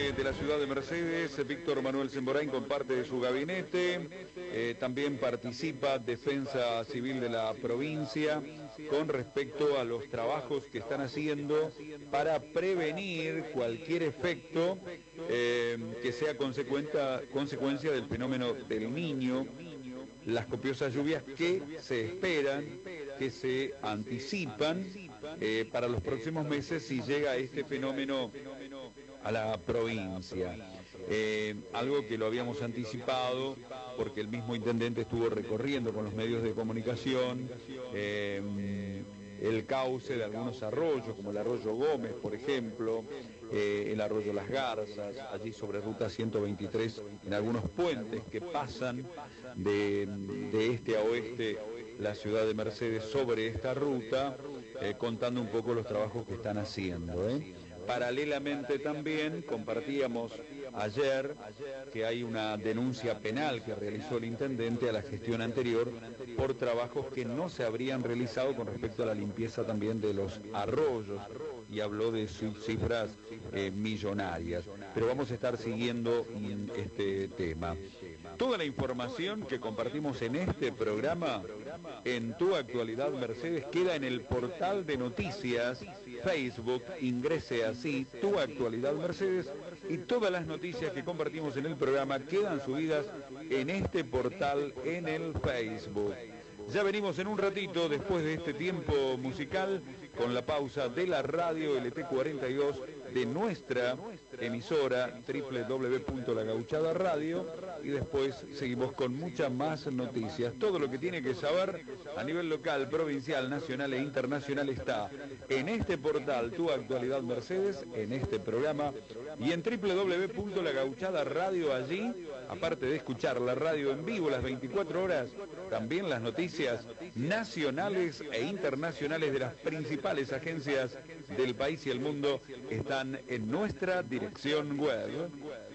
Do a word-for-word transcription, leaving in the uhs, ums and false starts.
intendente de la ciudad de Mercedes, Víctor Manuel Semborain, con parte de su gabinete. Eh, también participa Defensa Civil de la provincia con respecto a los trabajos que están haciendo para prevenir cualquier efecto eh, que sea consecuencia, consecuencia del fenómeno del Niño, las copiosas lluvias que se esperan, que se anticipan eh, para los próximos meses si llega este fenómeno a la provincia. Eh, algo que lo habíamos anticipado porque el mismo intendente estuvo recorriendo con los medios de comunicación eh, el cauce de algunos arroyos, como el arroyo Gómez, por ejemplo, eh, el arroyo Las Garzas, allí sobre ruta ciento veintitrés, en algunos puentes que pasan de, de este a oeste la ciudad de Mercedes sobre esta ruta, eh, contando un poco los trabajos que están haciendo, ¿eh? Paralelamente también compartíamos ayer que hay una denuncia penal que realizó el intendente a la gestión anterior por trabajos que no se habrían realizado con respecto a la limpieza también de los arroyos, y habló de cifras eh, millonarias. Pero vamos a estar siguiendo este tema. Toda la información que compartimos en este programa, en Tu Actualidad Mercedes, queda en el portal de noticias Facebook. Ingrese así, Tu Actualidad Mercedes, y todas las noticias que compartimos en el programa quedan subidas en este portal en el Facebook. Ya venimos en un ratito, después de este tiempo musical, con la pausa de la radio L T cuarenta y dos de nuestra emisora doble u doble u doble u punto la gauchada radio, y después seguimos con muchas más noticias. Todo lo que tiene que saber a nivel local, provincial, nacional e internacional está en este portal Tu Actualidad Mercedes, en este programa, y en doble u doble u doble u punto la gauchada radio. Allí, aparte de escuchar la radio en vivo las veinticuatro horas, también las noticias nacionales e internacionales de las principales agencias del país y el mundo están en nuestra dirección web.